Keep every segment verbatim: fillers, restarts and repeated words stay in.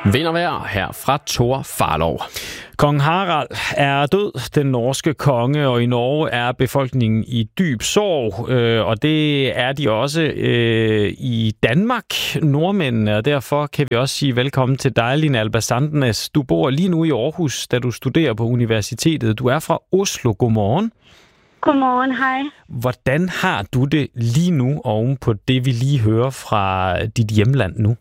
Vindervejr her fra Thor Farlov. Kong Harald er død, den norske konge, og i Norge er befolkningen i dyb sorg, øh, og det er de også øh, i Danmark, nordmændene, og derfor kan vi også sige velkommen til dig, Line Alba Sandnes. Du bor lige nu i Aarhus, da du studerer på universitetet. Du er fra Oslo. Godmorgen. Godmorgen, hej. Hvordan har du det lige nu oven på det, vi lige hører fra dit hjemland nu?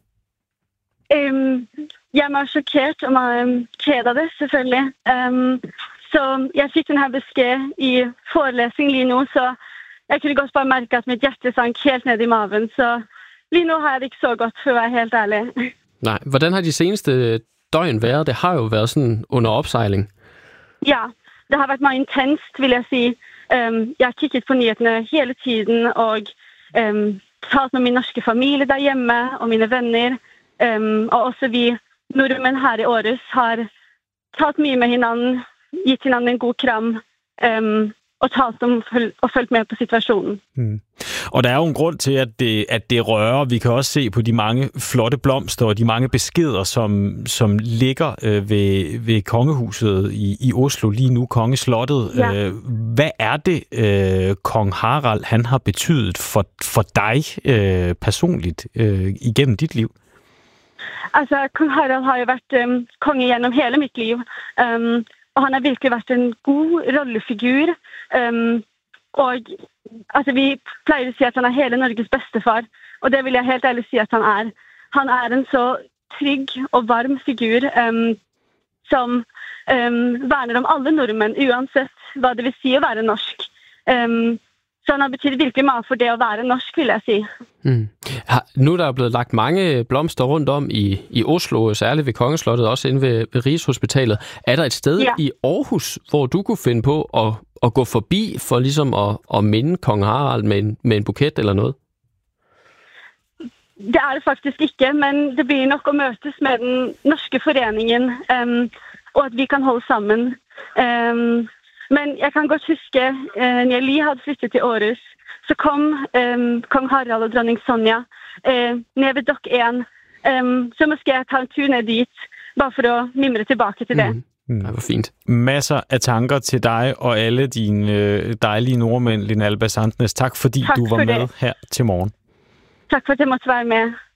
Um, jeg er meget chokeret og meget ked af det, selvfølgelig. Um, så jeg fik den her besked i forelæsning lige nu, så jeg kunne godt bare mærke, at mit hjerte sank helt ned i maven. Så lige nu har jeg det ikke så godt, for at være helt ærlig. Nej, hvordan har de seneste døgn været? Det har jo været sådan under opsejling. Ja, det har været meget intenst, vil jeg sige. Um, jeg har kigget på nyhetene hele tiden, og um, talt med min norske familie derhjemme, og mine venner. Um, og også vi nordmenn her i Aarhus har talt mye med hinanden, gitt hinanden en god kram, um, og talt om og følt med på situationen. Mm. Og der er jo en grund til, at det, at det rører. Vi kan også se på de mange flotte blomster og de mange beskeder, som, som ligger øh, ved, ved kongehuset i, i Oslo lige nu, kongeslottet. Ja. Øh, hvad er det, øh, kong Harald han har betydet for, for dig øh, personligt øh, igennem dit liv? Altså, kong Harald har jo været um, konge gjennom hele mitt liv, um, og han har virkelig været en god rollefigur. Um, og altså, vi plejer at sige, at han er hele Norges bedstefar, og det vil jeg helt ærligt sige, at han er. Han er en så trygg og varm figur, um, som um, værner om alle nordmenn, uansett hvad det vil sige at være norsk. Um, Så han har betydet virkelig meget for det at være norsk, vil jeg sige. Mm. Nu er der blevet lagt mange blomster rundt om i, i Oslo, særligt ved Kongeslottet, også inde ved, ved Rigshospitalet. Er der et sted ja. i Aarhus, hvor du kunne finde på at, at gå forbi for ligesom at, at minde kong Harald med en, med en buket eller noget? Det er det faktisk ikke, men det bliver nok at møtes med den norske foreningen, um, og at vi kan holde sammen. Um, Men jeg kan godt huske, uh, når jeg lige havde flyttet til Aarhus, så kom um, kong Harald og dronning Sonja uh, ned ved Dokk en. Um, så måske jeg tager en tur ned dit, bare for at mimre tilbage til det. Mm. Mm. Det var fint. Masser af tanker til dig og alle dine øh, dejlige nordmænd, Line Alba Sandnes. Tak fordi tak du var med det. Her til morgen. Tak for at jeg måtte være med.